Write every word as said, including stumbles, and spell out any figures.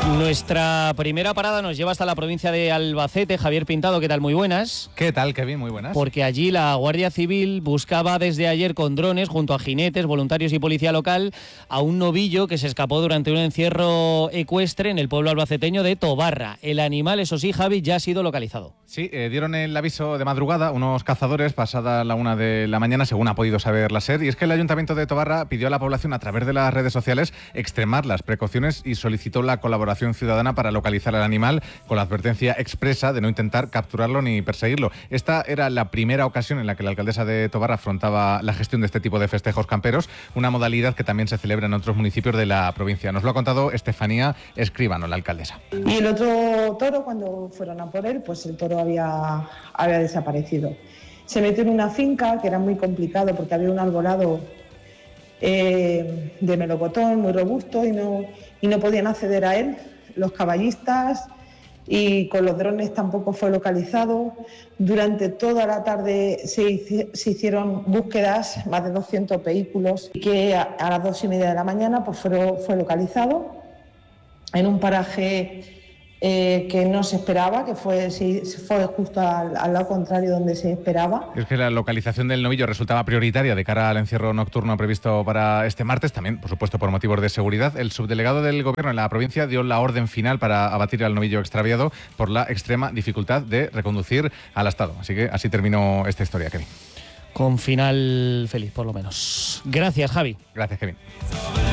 Nuestra primera parada nos lleva hasta la provincia de Albacete. Javier Pintado, ¿qué tal? Muy buenas. ¿Qué tal, Kevin? Muy buenas. Porque allí la Guardia Civil buscaba desde ayer con drones, junto a jinetes, voluntarios y policía local, a un novillo que se escapó durante un encierro ecuestre en el pueblo albaceteño de Tobarra. El animal, eso sí, Javi, ya ha sido localizado. Sí, eh, dieron el aviso de madrugada unos cazadores pasada la una de la mañana, según ha podido saber la SER, y es que el Ayuntamiento de Tobarra pidió a la población a través de las redes sociales extremar las precauciones y solicitó la colaboración ciudadana para localizar al animal, con la advertencia expresa de no intentar capturarlo ni perseguirlo. Esta era la primera ocasión en la que la alcaldesa de Tobarra afrontaba la gestión de este tipo de festejos camperos, una modalidad que también se celebra en otros municipios de la provincia. Nos lo ha contado Estefanía Escribano, la alcaldesa. Y el otro toro, cuando fueron a por él, pues el toro había, había desaparecido. Se metió en una finca, que era muy complicado porque había un arbolado eh, de melocotón muy robusto y no, y no podían acceder a él los caballistas, y con los drones tampoco fue localizado. Durante toda la tarde se, se hicieron búsquedas, más de doscientos vehículos, y que a, a las dos y media de la mañana pues fue, fue localizado en un paraje eh, que no se esperaba, que fue, sí, fue justo al, al lado contrario donde se esperaba. Es que la localización del novillo resultaba prioritaria de cara al encierro nocturno previsto para este martes, también, por supuesto, por motivos de seguridad. El subdelegado del Gobierno en la provincia dio la orden final para abatir al novillo extraviado por la extrema dificultad de reconducir al astado. Así que así terminó esta historia, Kevin. Con final feliz, por lo menos. Gracias, Javi. Gracias, Kevin.